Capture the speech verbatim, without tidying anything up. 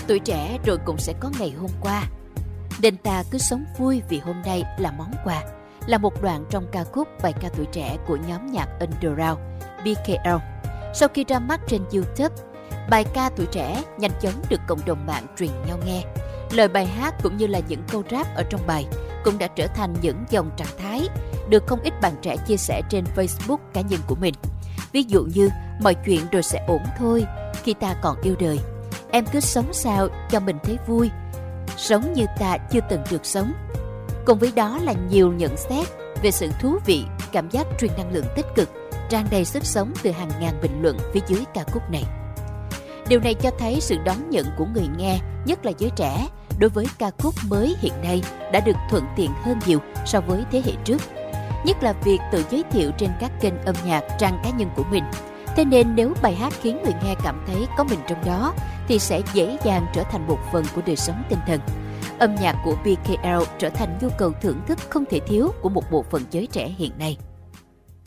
Tuổi trẻ rồi cũng sẽ có ngày hôm qua, nên ta cứ sống vui vì hôm nay là món quà, là một đoạn trong ca khúc bài ca tuổi trẻ của nhóm nhạc underground bê ca lờ. Sau khi ra mắt trên YouTube, bài ca tuổi trẻ nhanh chóng được cộng đồng mạng truyền nhau nghe. Lời bài hát cũng như là những câu rap ở trong bài cũng đã trở thành những dòng trạng thái được không ít bạn trẻ chia sẻ trên Facebook cá nhân của mình. Ví dụ như mọi chuyện rồi sẽ ổn thôi, khi ta còn yêu đời, em cứ sống sao cho mình thấy vui, sống như ta chưa từng được sống. Cùng với đó là nhiều nhận xét về sự thú vị, cảm giác truyền năng lượng tích cực, tràn đầy sức sống từ hàng ngàn bình luận phía dưới ca khúc này. Điều này cho thấy sự đón nhận của người nghe, nhất là giới trẻ, đối với ca khúc mới hiện nay đã được thuận tiện hơn nhiều so với thế hệ trước. Nhất là việc tự giới thiệu trên các kênh âm nhạc, trang cá nhân của mình. Thế nên nếu bài hát khiến người nghe cảm thấy có mình trong đó, thì sẽ dễ dàng trở thành một phần của đời sống tinh thần. Âm nhạc của bê ca lờ trở thành nhu cầu thưởng thức không thể thiếu của một bộ phận giới trẻ hiện nay.